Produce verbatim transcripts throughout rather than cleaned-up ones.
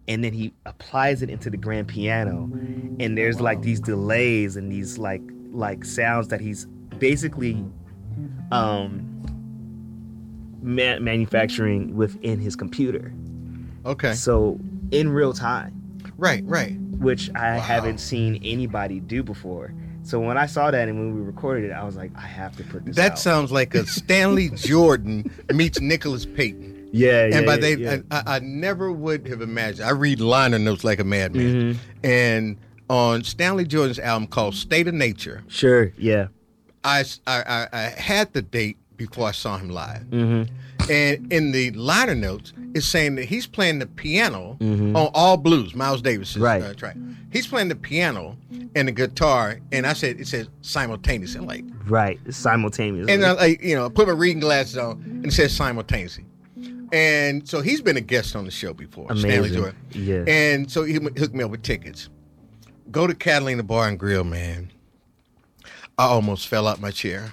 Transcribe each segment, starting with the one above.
and then he applies it into the grand piano, and there's like these delays and these like like sounds that he's basically um ma- manufacturing within his computer. Okay. So in real time. Right, right. Which I Wow. haven't seen anybody do before. So when I saw that and when we recorded it, I was like, I have to put this That out. sounds like a Stanley Jordan meets Nicholas Payton. Yeah, yeah. And by yeah, they, yeah. I, I never would have imagined. I read liner notes like a madman. Mm-hmm. And on Stanley Jordan's album called State of Nature, Sure, yeah. I, I, I, I had the date before I saw him live. Mm-hmm. And in the liner notes, it's saying that he's playing the piano Mm-hmm. on All Blues, Miles Davis's Right. uh, track. He's playing the piano and the guitar, and I said, it says simultaneously. I'm like, Right, simultaneously. and I, like, you know, I put my reading glasses on, and it says simultaneously. And so he's been a guest on the show before, Stanley Amazing. Jordan. Yeah. And so he hooked me up with tickets. Go to Catalina Bar and Grill, man. I almost fell out my chair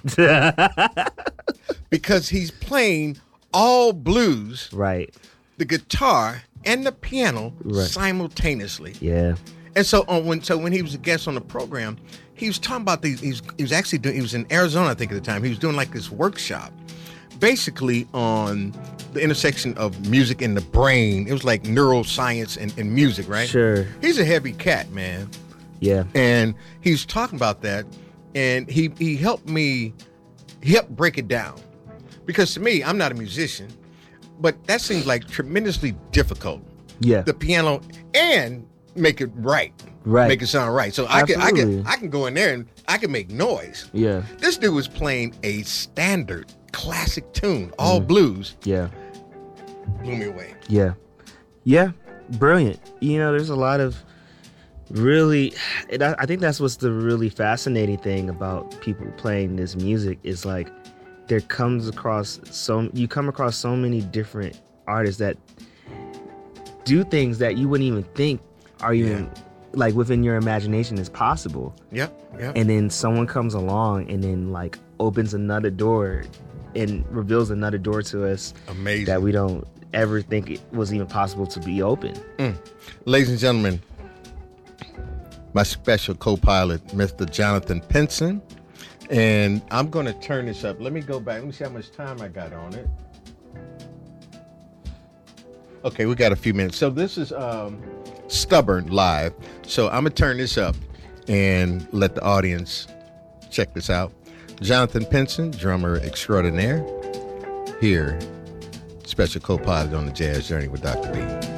because he's playing all blues, Right, the guitar and the piano Right. simultaneously. yeah. And so on when so when he was a guest on the program, he was talking about these. He was, he was actually doing. He was in Arizona, I think, at the time. He was doing like this workshop, basically on the intersection of music and the brain. It was like neuroscience and, and music, right? Sure, He's a heavy cat, man, yeah. and he was talking about that, and he he helped me. He helped break it down, because to me, I'm not a musician, but that seems like tremendously difficult. Yeah. The piano and make it right, Right. make it sound right. So I can, I Absolutely. can, I can go in there and I can make noise. Yeah. This dude was playing a standard classic tune, all Mm. blues, Yeah. blew me away. Yeah. Yeah. Brilliant. You know, there's a lot of really, and I I think that's what's the really fascinating thing about people playing this music is like there comes across so, you come across so many different artists that do things that you wouldn't even think are even like within your imagination is possible. Yep, yep. And then someone comes along and then like opens another door and reveals another door to us Amazing. that we don't ever think it was even possible to be open. Mm. Ladies and gentlemen, my special co-pilot, Mister Jonathan Pinson. And I'm going to turn this up. Let me go back. Let me see how much time I got on it. Okay, we got a few minutes. So this is um, Stubborn live. So I'm going to turn this up and let the audience check this out. Jonathan Pinson, drummer extraordinaire, here, special co-pilot on the Jazz Journey with Doctor B.